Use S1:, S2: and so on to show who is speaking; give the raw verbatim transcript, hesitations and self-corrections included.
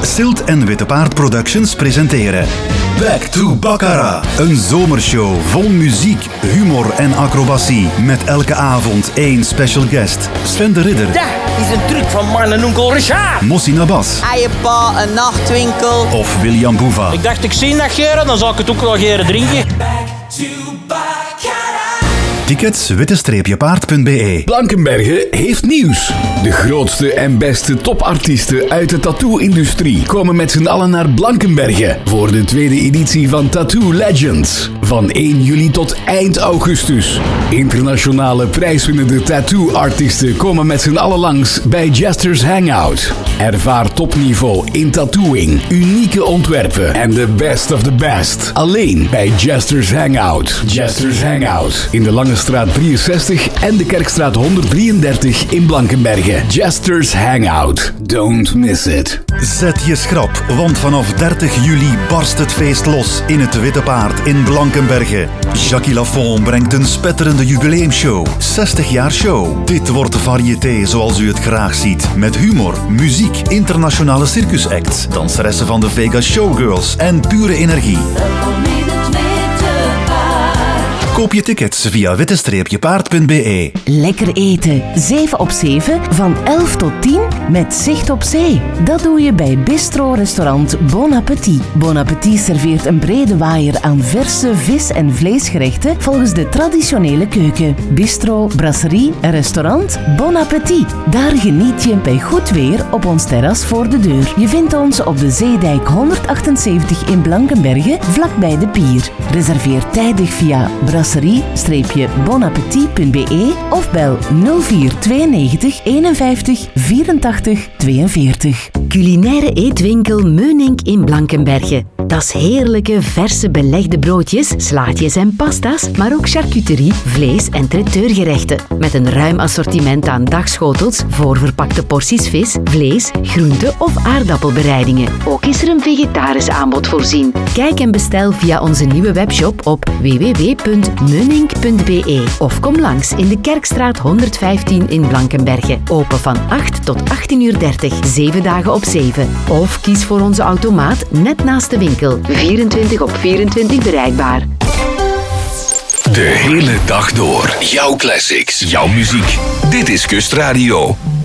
S1: Silt en Witte Paard Productions presenteren Back to Baccarat. Een zomershow vol muziek, humor en acrobatie. Met elke avond één special guest. Sven de Ridder.
S2: Dat is een truc van mijn onkel Richard.
S1: Mossi Nabas.
S3: Eiepa, een nachtwinkel.
S1: Of William Boeva.
S2: Ik dacht, ik zie dat geren, dan zal ik het ook wel geren drinken.
S1: Tickets witte-paard punt b e.
S4: Blankenberge heeft nieuws. De grootste en beste topartiesten uit de tattoo-industrie komen met z'n allen naar Blankenberge voor de tweede editie van Tattoo Legends. Van één juli tot eind augustus. Internationale prijswinnende tattoo-artiesten komen met z'n allen langs bij Jester's Hangout. Ervaar topniveau in tattooing, unieke ontwerpen en the best of the best. Alleen bij Jester's Hangout. Jester's Hangout in de Lange Straat drieënzestig en de Kerkstraat honderddrieëndertig in Blankenberge. Jester's Hangout. Don't miss it.
S1: Zet je schrap, want vanaf dertig juli barst het feest los in het Witte Paard in Blankenberge. Jackie Lafont brengt een spetterende jubileumshow. zestig jaar show. Dit wordt variété zoals u het graag ziet. Met humor, muziek, internationale circusacts, danseressen van de Vegas Showgirls en pure energie. Koop je tickets via witte-paard punt b e.
S5: Lekker eten. zeven op zeven van elf tot tien met zicht op zee. Dat doe je bij Bistro-restaurant Bon Appétit. Bon Appétit serveert een brede waaier aan verse vis- en vleesgerechten volgens de traditionele keuken. Bistro, brasserie en restaurant Bon Appétit. Daar geniet je bij goed weer op ons terras voor de deur. Je vindt ons op de Zeedijk honderdachtenzeventig in Blankenberge, vlakbij de pier. Reserveer tijdig via brasserie-bonappetit punt b e of bel nul vier tweeënnegentig eenenvijftig vierentachtig tweeënveertig.
S6: Culinaire eetwinkel Meunink in Blankenberge. Dat is heerlijke, verse belegde broodjes, slaatjes en pasta's, maar ook charcuterie, vlees- en traiteurgerechten. Met een ruim assortiment aan dagschotels, voorverpakte porties vis, vlees, groente- of aardappelbereidingen. Ook is er een vegetarisch aanbod voorzien. Kijk en bestel via onze nieuwe webshop op w w w punt meunink punt b e of kom langs in de Kerkstraat honderdvijftien in Blankenberge. Open van acht tot achttien uur dertig, zeven dagen op zeven. Of kies voor onze automaat net naast de winkel. vierentwintig op vierentwintig bereikbaar.
S7: De hele dag door. Jouw classics, jouw muziek. Dit is Kustradio.